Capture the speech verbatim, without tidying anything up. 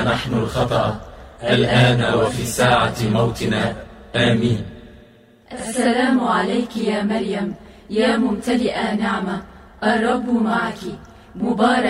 منا نحن الخطأ الآن وفي ساعة موتنا، آمين. السلام عليك يا مريم، يا ممتلئة نعمة، الرب معك، مبارك